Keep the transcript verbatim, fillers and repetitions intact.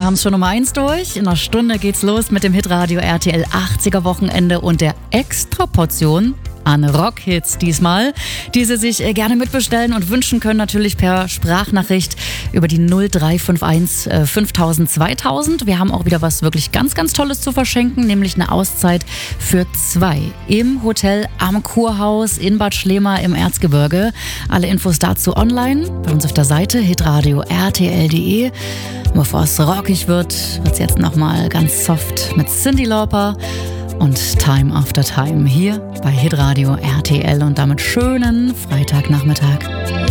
haben es schon Nummer eins durch. In einer Stunde geht's los mit dem Hitradio R T L achtziger Wochenende und der Extraportion an Rockhits diesmal, die Sie sich gerne mitbestellen und wünschen können, natürlich per Sprachnachricht über die null drei fünf eins fünftausend zweitausend. Wir haben auch wieder was wirklich ganz, ganz Tolles zu verschenken, nämlich eine Auszeit für zwei im Hotel am Kurhaus in Bad Schlema im Erzgebirge. Alle Infos dazu online bei uns auf der Seite hitradio r t l punkt d e. Bevor es rockig wird, wird es jetzt nochmal ganz soft mit Cyndi Lauper und Time After Time hier bei Hitradio R T L und damit schönen Freitagnachmittag.